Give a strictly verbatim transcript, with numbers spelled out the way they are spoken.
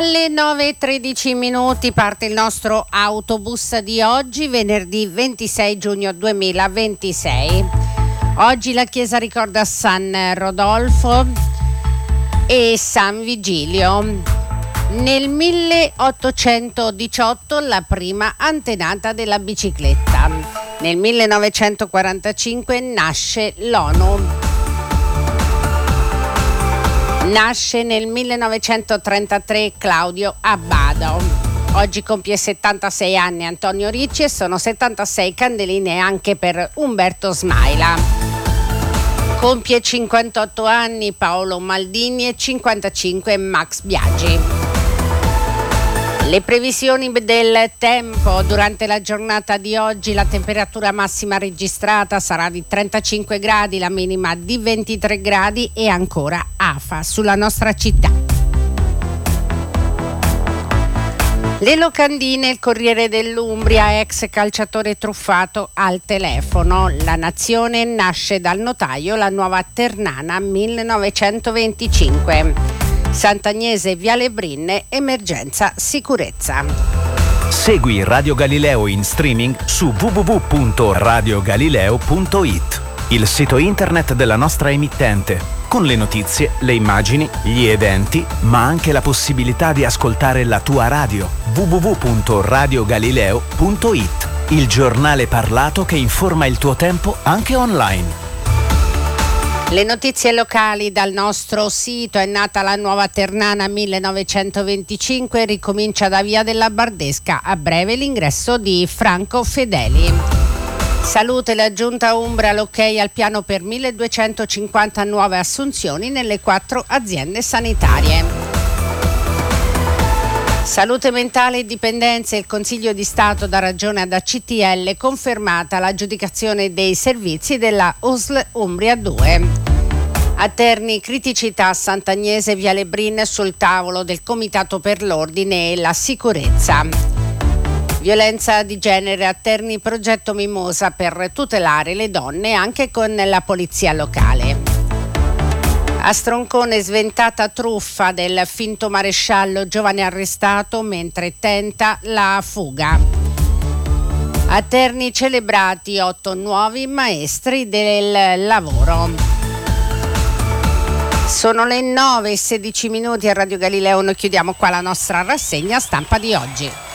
Alle nove e tredici minuti parte il nostro autobus di oggi, venerdì ventisei giugno duemilaventisei. Oggi la chiesa ricorda San Rodolfo e San Vigilio. Nel milleottocentodiciotto la prima antenata della bicicletta. Nel millenovecentoquarantacinque nasce l'ONU. Nasce nel millenovecentotrentatré Claudio Abbado. Oggi compie settantasei anni Antonio Ricci e sono settantasei candeline anche per Umberto Smaila. Compie cinquantotto anni Paolo Maldini e cinquantacinque Max Biaggi. Le previsioni del tempo: durante la giornata di oggi la temperatura massima registrata sarà di trentacinque gradi, la minima di ventitré gradi e ancora afa sulla nostra città. Le locandine, il Corriere dell'Umbria, ex calciatore truffato al telefono. La Nazione, nasce dal notaio la nuova Ternana millenovecentoventicinque. Sant'Agnese, Viale Brinne, emergenza sicurezza. Segui Radio Galileo in streaming su w w w punto radio galileo punto i t, il sito internet della nostra emittente, con le notizie, le immagini, gli eventi, ma anche la possibilità di ascoltare la tua radio. w w w punto radio galileo punto i t, il giornale parlato che informa il tuo tempo anche online. Le notizie locali dal nostro sito. È nata la nuova Ternana millenovecentoventicinque, ricomincia da Via della Bardesca, a breve l'ingresso di Franco Fedeli. Salute, la Giunta Umbra l'ok al piano per milleduecentocinquanta nuove assunzioni nelle quattro aziende sanitarie. Salute mentale e dipendenze, il Consiglio di Stato dà ragione ad A C T L, confermata l'aggiudicazione dei servizi della U S L Umbria due. A Terni, criticità a Sant'Agnese, Viale Brin, sul tavolo del Comitato per l'Ordine e la Sicurezza. Violenza di genere a Terni, progetto Mimosa per tutelare le donne anche con la polizia locale. A Stroncone, sventata truffa del finto maresciallo, giovane arrestato mentre tenta la fuga. A Terni, celebrati otto nuovi maestri del lavoro. Sono le nove e sedici minuti a Radio Galileo, noi chiudiamo qua la nostra rassegna stampa di oggi.